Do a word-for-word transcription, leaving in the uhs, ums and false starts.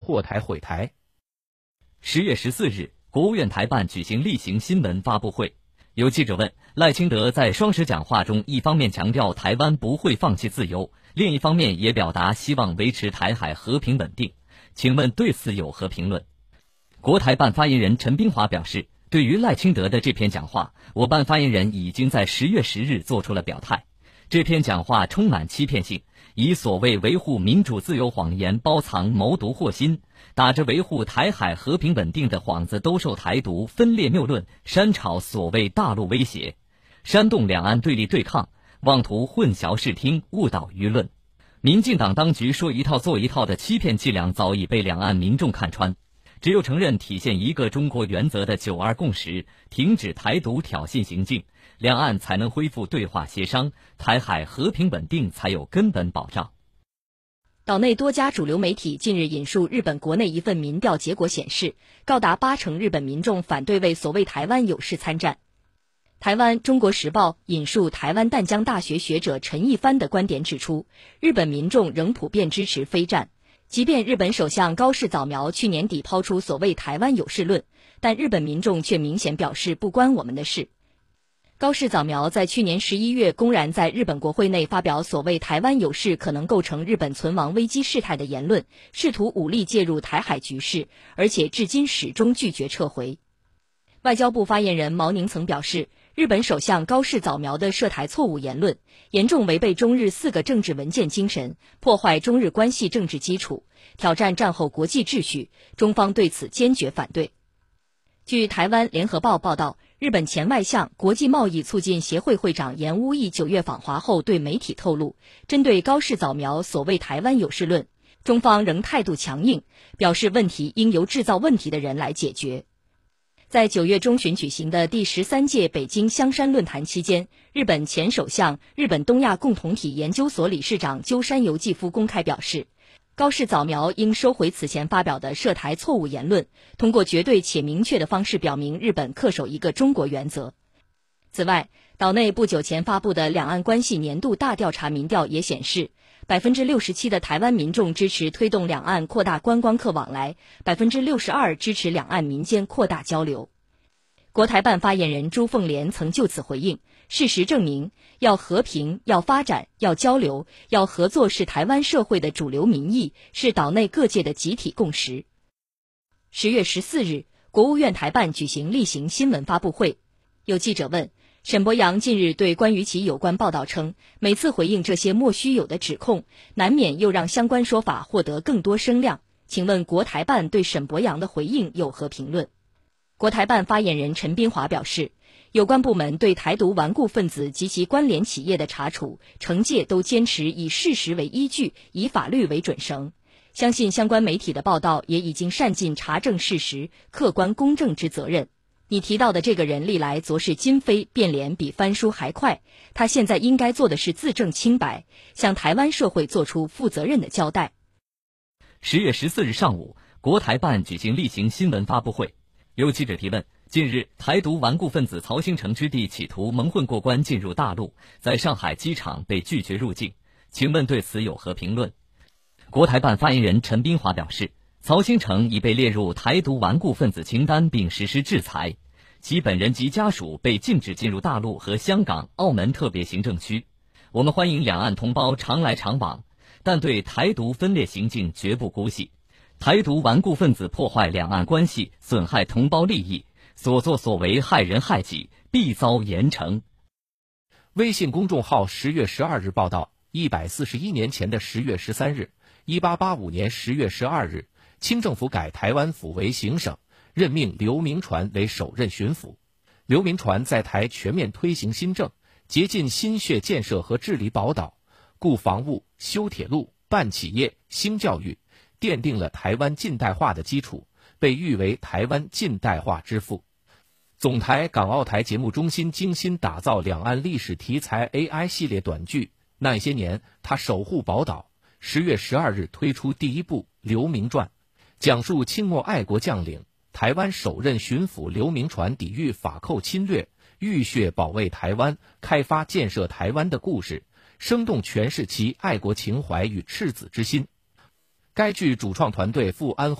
破台毁台。 十月十四日，国务院台办举行例行新闻发布会，有记者问，赖清德在双十讲话中一方面强调台湾不会放弃自由，另一方面也表达希望维持台海和平稳定，请问对此有何评论？国台办发言人陈斌华表示，对于赖清德的这篇讲话，我办发言人已经在十月十日做出了表态。这篇讲话充满欺骗性，以所谓维护民主自由谎言包藏谋独祸心，打着维护台海和平稳定的幌子兜售台独分裂谬论，煽炒所谓大陆威胁，煽动两岸对立对抗，妄图混淆视听，误导舆论。民进党当局说一套做一套的欺骗伎俩早已被两岸民众看穿，只有承认体现一个中国原则的九二共识，停止台独挑衅行径，两岸才能恢复对话协商，台海和平稳定才有根本保障。 岛内多家主流媒体近日引述日本国内一份民调结果显示，高达八成日本民众反对为所谓台湾有事参战。台湾《中国时报》引述台湾淡江大学学者陈一帆的观点指出，日本民众仍普遍支持非战。即便日本首相高市早苗去年底抛出所谓台湾有事论，但日本民众却明显表示不关我们的事。高市早苗在去年十一月公然在日本国会内发表所谓台湾有事可能构成日本存亡危机事态的言论，试图武力介入台海局势，而且至今始终拒绝撤回。外交部发言人毛宁曾表示，日本首相高市早苗的涉台错误言论严重违背中日四个政治文件精神，破坏中日关系政治基础，挑战战后国际秩序，中方对此坚决反对。据台湾联合报报道，日本前外相、国际贸易促进协会会长严乌义九月访华后对媒体透露，针对高市早苗所谓台湾有事论，中方仍态度强硬，表示问题应由制造问题的人来解决。在九月中旬举行的第十三届北京香山论坛期间，日本前首相、日本东亚共同体研究所理事长鸠山由纪夫公开表示，高市早苗应收回此前发表的涉台错误言论，通过绝对且明确的方式表明日本恪守一个中国原则。此外，岛内不久前发布的两岸关系年度大调查民调也显示，百分之六十七的台湾民众支持推动两岸扩大观光客往来，百分之六十二支持两岸民间扩大交流。国台办发言人朱凤莲曾就此回应，事实证明，要和平、要发展、要交流、要合作是台湾社会的主流民意，是岛内各界的集体共识。十月十四日，国务院台办举行例行新闻发布会，有记者问，沈伯洋近日对关于其有关报道称，每次回应这些莫须有的指控，难免又让相关说法获得更多声量，请问国台办对沈伯洋的回应有何评论？国台办发言人陈斌华表示，有关部门对台独顽固分子及其关联企业的查处、惩戒都坚持以事实为依据，以法律为准绳。相信相关媒体的报道也已经善尽查证事实、客观公正之责任。你提到的这个人历来昨是今非，变脸比翻书还快，他现在应该做的是自证清白，向台湾社会做出负责任的交代。 十月十四日上午，国台办举行例行新闻发布会，有记者提问，近日台独顽固分子曹兴诚之弟企图蒙混过关进入大陆，在上海机场被拒绝入境，请问对此有何评论？国台办发言人陈斌华表示，曹兴诚已被列入台独顽固分子清单并实施制裁，其本人及家属被禁止进入大陆和香港、澳门特别行政区。我们欢迎两岸同胞常来常往，但对台独分裂行径绝不姑息。台独顽固分子破坏两岸关系，损害同胞利益，所作所为害人害己，必遭严惩。 微信公众号十月十二日报道，一百四十一年前的十月十三日，一八八五年十月十二日，清政府改台湾府为行省，任命刘铭传为首任巡抚。刘铭传在台全面推行新政，竭尽心血建设和治理宝岛，固防务、修铁路、办企业、兴教育，奠定了台湾近代化的基础，被誉为台湾近代化之父。总台港澳台节目中心精心打造两岸历史题材 A I 系列短剧，那些年他守护宝岛。十月十二日推出第一部《刘铭传》，讲述清末爱国将领、台湾首任巡抚刘铭传抵御法寇侵略，浴血保卫台湾、开发建设台湾的故事，生动诠释其爱国情怀与赤子之心。该剧主创团队赴安